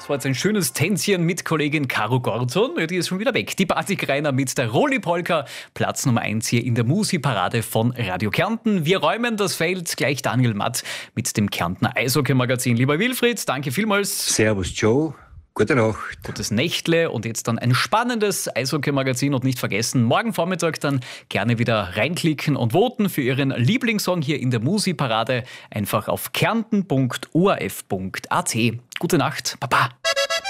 Das war jetzt ein schönes Tänzchen mit Kollegin Caro Gordon. Die ist schon wieder weg. Die Basic-Rainer mit der Rolli-Polka. Platz Nummer 1 hier in der Musi-Parade von Radio Kärnten. Wir räumen das Feld. Gleich Daniel Matt mit dem Kärntner Eishockey-Magazin. Lieber Wilfried, danke vielmals. Servus Joe. Gute Nacht. Gutes Nächtle und jetzt dann ein spannendes Eishockey-Magazin und nicht vergessen, morgen Vormittag dann gerne wieder reinklicken und voten für Ihren Lieblingssong hier in der Musi-Parade. Einfach auf kärnten.orf.at. Gute Nacht, Baba.